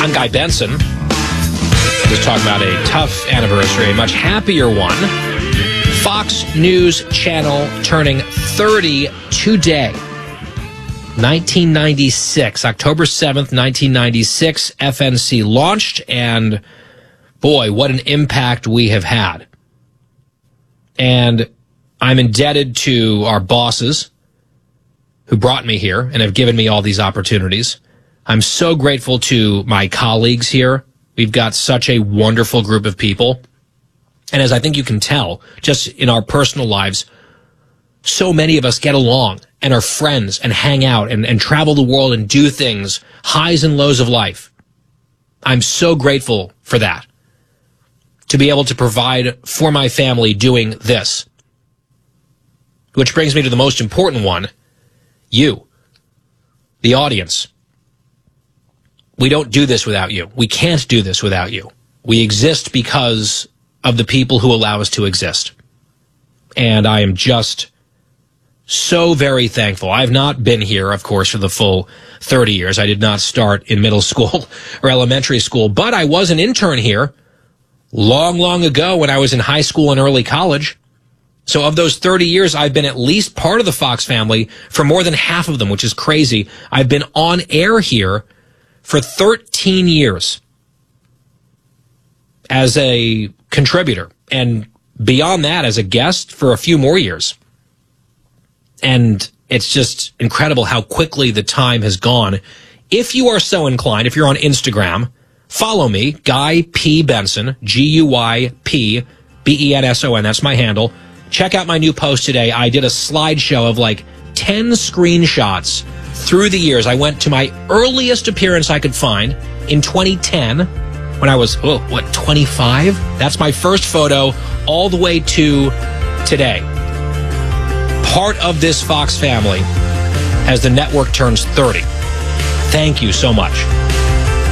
I'm Guy Benson. Just talking about a tough anniversary, a much happier one. Fox News Channel turning 30 today. 1996, October 7th, 1996, FNC launched, and boy, what an impact we have had. And I'm indebted to our bosses who brought me here and have given me all these opportunities. I'm so grateful to my colleagues here. We've got such a wonderful group of people. And as I think you can tell, just in our personal lives, so many of us get along and are friends and hang out and travel the world and do things, highs and lows of life. I'm so grateful for that, to be able to provide for my family doing this. Which brings me to the most important one, you, the audience. We don't do this without you. We can't do this without you. We exist because of the people who allow us to exist. And I am just so very thankful. I've not been here, of course, for the full 30 years. I did not start in middle school or elementary school, but I was an intern here long, long ago when I was in high school and early college. So of those 30 years, I've been at least part of the Fox family for more than half of them, which is crazy. I've been on air here for 13 years as a contributor, and beyond that as a guest for a few more years. And it's just incredible how quickly the time has gone. If you are so inclined, if you're on Instagram, follow me, Guy P. Benson, GuyPBenson. That's my handle. Check out my new post today. I did a slideshow of like 10 screenshots through the years. I went to my earliest appearance I could find in 2010 when I was, 25? That's my first photo all the way to today. Part of this Fox family as the network turns 30. Thank you so much.